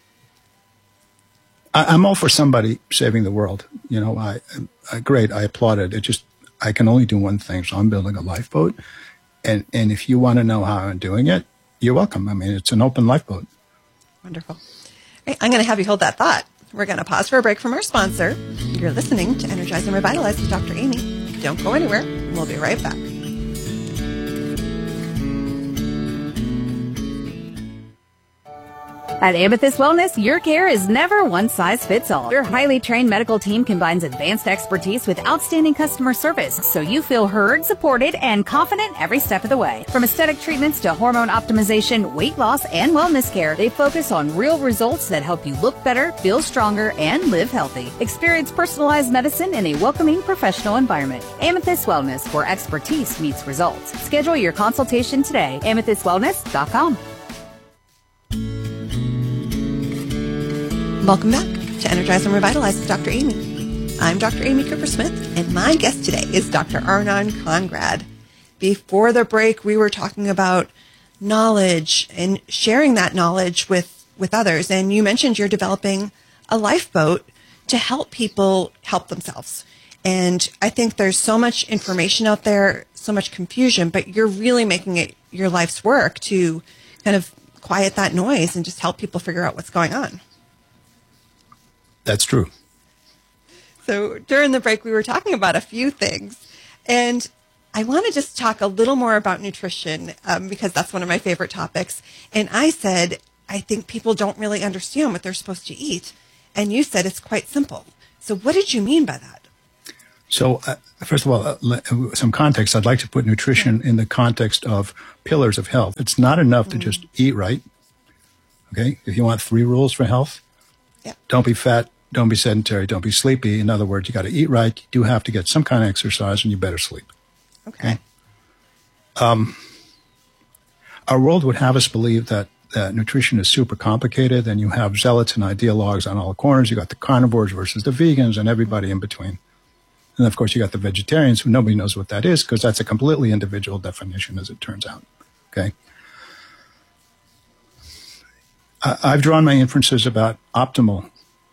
I'm all for somebody saving the world. Great, I applaud it. I can only do one thing, so I'm building a lifeboat. And if you want to know how I'm doing it, you're welcome. I mean, it's an open lifeboat. Wonderful. Right, I'm going to have you hold that thought. We're going to pause for a break from our sponsor. You're listening to Energize and Revitalize with Dr. Amy. Don't go anywhere. We'll be right back. At Amethyst Wellness, your care is never one size fits all. Your highly trained medical team combines advanced expertise with outstanding customer service, so you feel heard, supported, and confident every step of the way. From aesthetic treatments to hormone optimization, weight loss, and wellness care, they focus on real results that help you look better, feel stronger, and live healthy. Experience personalized medicine in a welcoming professional environment. Amethyst Wellness, where expertise meets results. Schedule your consultation today. AmethystWellness.com. Welcome back to Energize and Revitalize with Dr. Amy. I'm Dr. Amy Cooper-Smith, and my guest today is Dr. Arnon Congrad. Before the break, we were talking about knowledge and sharing that knowledge with others, and you mentioned you're developing a lifeboat to help people help themselves. And I think there's so much information out there, so much confusion, but you're really making it your life's work to kind of quiet that noise and just help people figure out what's going on. That's true. So during the break, we were talking about a few things, and I want to just talk a little more about nutrition because that's one of my favorite topics. And I said, I think people don't really understand what they're supposed to eat. And you said it's quite simple. So what did you mean by that? So first of all, some context. I'd like to put nutrition in the context of pillars of health. It's not enough to just eat right. Okay? If you want 3 rules for health, don't be fat, don't be sedentary, don't be sleepy. In other words, you got to eat right. You do have to get some kind of exercise, and you better sleep. Okay. Our world would have us believe that nutrition is super complicated, and you have zealots and ideologues on all corners. You got the carnivores versus the vegans and everybody in between. And of course, you got the vegetarians who nobody knows what that is because that's a completely individual definition, as it turns out. Okay. I've drawn my inferences about optimal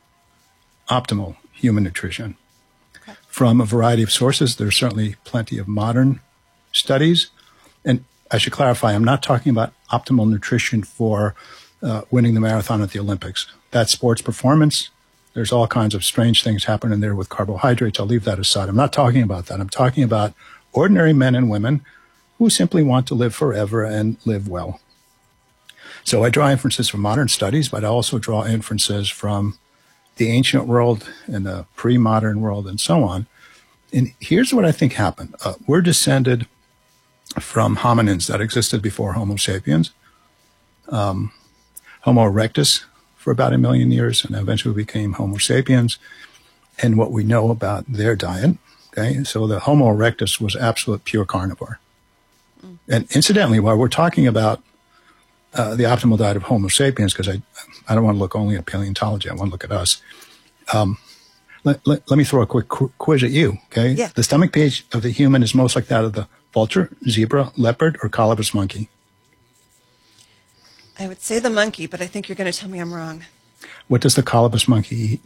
human nutrition from a variety of sources. There's certainly plenty of modern studies. And I should clarify, I'm not talking about optimal nutrition for winning the marathon at the Olympics. That's sports performance. There's all kinds of strange things happening there with carbohydrates. I'll leave that aside. I'm not talking about that. I'm talking about ordinary men and women who simply want to live forever and live well. So I draw inferences from modern studies, but I also draw inferences from the ancient world and the pre-modern world and so on. And here's what I think happened. We're descended from hominins that existed before Homo sapiens, Homo erectus for about 1 million years, and eventually became Homo sapiens, and what we know about their diet. Okay, so the Homo erectus was absolute pure carnivore. And incidentally, while we're talking about the optimal diet of Homo sapiens, because I don't want to look only at paleontology, I want to look at us. Let me throw a quick quiz at you, okay? Yeah. The stomach pH of the human is most like that of the vulture, zebra, leopard, or colobus monkey. I would say the monkey, but I think you're going to tell me I'm wrong. What does the colobus monkey eat?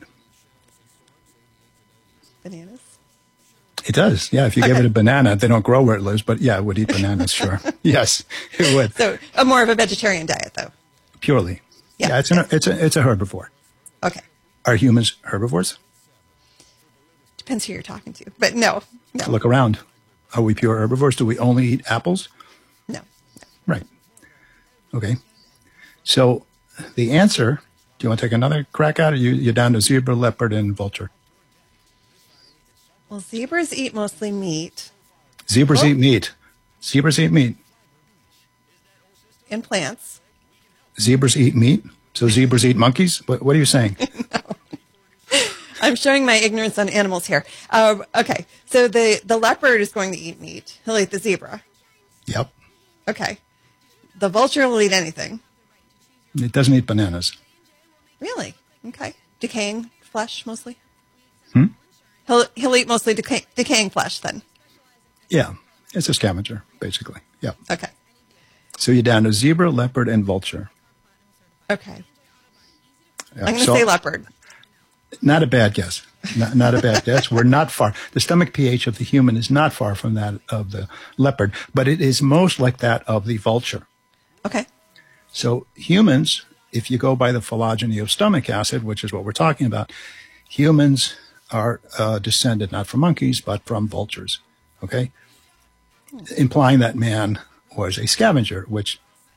Bananas? It does, yeah. If you give it a banana, they don't grow where it lives, but yeah, it would eat bananas, sure. Yes, it would. So more of a vegetarian diet, though. Purely. Yeah, it's a herbivore. Okay. Are humans herbivores? Depends who you're talking to, but no. Look around. Are we pure herbivores? Do we only eat apples? No. Right. Okay. So the answer, do you want to take another crack at it? You're down to zebra, leopard, and vulture. Well, zebras eat mostly meat. Zebras eat meat. Zebras eat meat. And plants. Zebras eat meat? So zebras eat monkeys? What are you saying? No. I'm showing my ignorance on animals here. Okay, so the leopard is going to eat meat. He'll eat the zebra. Yep. Okay. The vulture will eat anything. It doesn't eat bananas. Really? Okay. Decaying flesh, mostly? Hmm? He'll eat mostly decaying flesh, then? Yeah. It's a scavenger, basically. Yep. Okay. So you're down to zebra, leopard, and vulture. Okay. Yeah. I'm going to say leopard. Not a bad guess. Not a bad guess. We're not far. The stomach pH of the human is not far from that of the leopard, but it is most like that of the vulture. Okay. So humans, if you go by the phylogeny of stomach acid, which is what we're talking about, humans are descended not from monkeys, but from vultures. Okay? Implying that man was a scavenger, which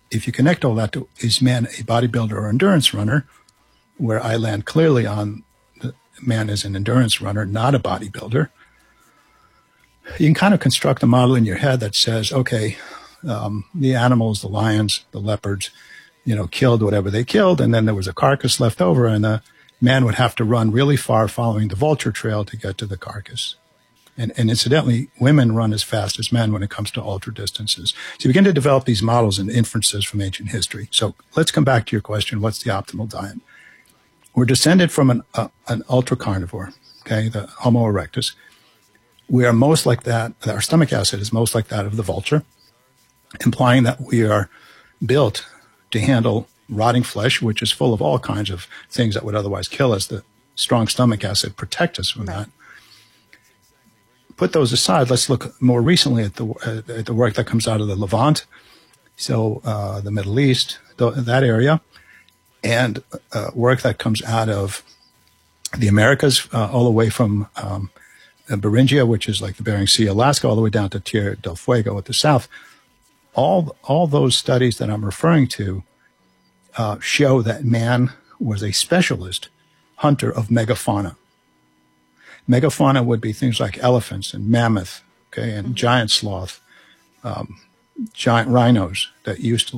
if you connect all that to, is man a bodybuilder or endurance runner, where I land clearly on the man is an endurance runner, not a bodybuilder, you can kind of construct a model in your head that says, okay, the animals, the lions, the leopards, killed whatever they killed, and then there was a carcass left over, and the man would have to run really far following the vulture trail to get to the carcass. And incidentally, women run as fast as men when it comes to ultra distances. So you begin to develop these models and inferences from ancient history. So let's come back to your question, what's the optimal diet? We're descended from an ultra carnivore, okay, the Homo erectus. We are most like that, our stomach acid is most like that of the vulture, implying that we are built to handle rotting flesh, which is full of all kinds of things that would otherwise kill us. The strong stomach acid protects us from that. Put those aside. Let's look more recently at the work that comes out of the Levant, so the Middle East, that area, and work that comes out of the Americas, all the way from Beringia, which is like the Bering Sea, Alaska, all the way down to Tierra del Fuego at the south. All those studies that I'm referring to show that man was a specialist hunter of megafauna. Megafauna would be things like elephants and mammoth, okay, and giant sloth, giant rhinos that used to